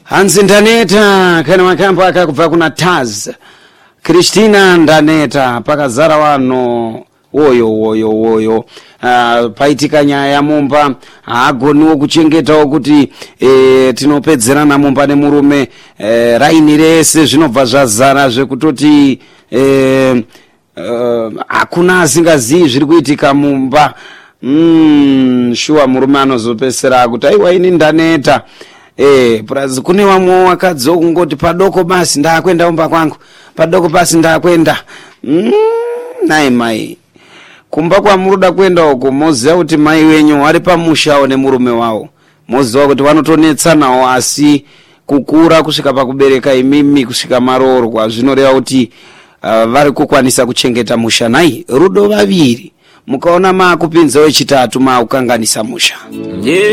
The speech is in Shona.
Hansi Ndaneta kana makambo akakubva kuna Taz Christina Ndaneta pakazara wano woyo paitika nyaya ya mumba agoniwo kuchengetawo kuti tinopedzerana mumba nemurume raini rese zvinobva zvazara zvekutoti hakuna asingazivi zviri kuitika mumba. Shuwa murume anozopesera kuti aiwa ini Ndaneta prazi kune wamwe wakadzi kungoti padoko basi ndakwenda umba kwangu, padoko basi ndakwenda. Nai mai kumba kwa muruda kwenda uko moziva kuti mai wenyu wari pamushawo nemurume wawo, moziva kuti vanotonetsanawo asi kukura kusvika pakubereka imimi kusvika maroorwa zvinoreva kuti vari kukwanisa kuchengeta musha. Nai rudo vaviri mukaona maakupinza wechitatu maakukanganisa musha.